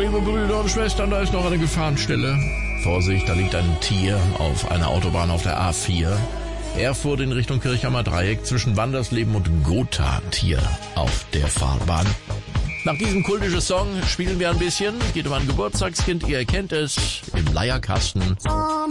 liebe Brüder und Schwestern, da ist noch eine Gefahrenstelle. Vorsicht, da liegt ein Tier auf einer Autobahn auf der A4. Erfurt in Richtung Kirchheimer Dreieck zwischen Wandersleben und Gotha. Tier auf der Fahrbahn. Nach diesem kultischen Song spielen wir ein bisschen. Geht um ein Geburtstagskind, ihr erkennt es, im Leierkasten.